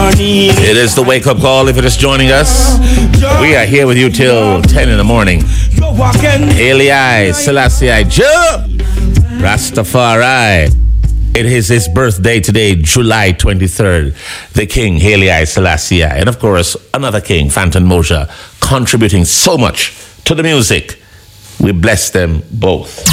morning. It is the wake up call. If you're just joining us, we are here with you till 10 in the morning. Haile Selassie Jah Rastafari. It is his birthday today, July 23rd. The King, Haile Selassie. And of course, another king, Fantan Mojah, contributing so much to the music. We bless them both.